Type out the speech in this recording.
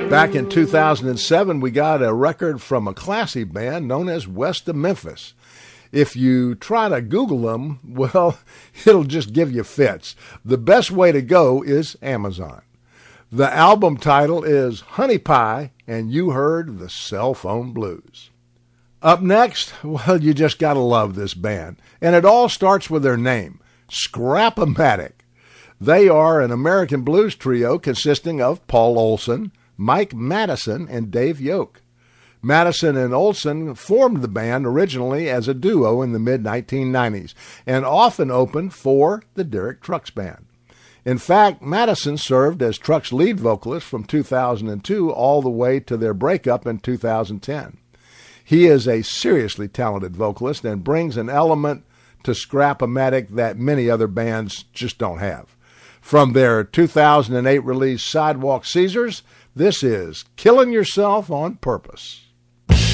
Back in 2007, we got a record from a classy band known as West of Memphis. If you try to Google them, well, it'll just give you fits. The best way to go is Amazon. The album title is Honey Pie, and you heard the Cell Phone Blues. Up next, well, you just gotta love this band. And it all starts with their name, Scrap-O-Matic. They are an American blues trio consisting of Paul Olson, Mike Madison, and Dave Yoke. Madison and Olson formed the band originally as a duo in the mid-1990s and often opened for the Derek Trucks Band. In fact, Madison served as Trucks' lead vocalist from 2002 all the way to their breakup in 2010. He is a seriously talented vocalist and brings an element to Scrap-O-Matic that many other bands just don't have. From their 2008 release Sidewalk Caesars, this is Killing Yourself on Purpose.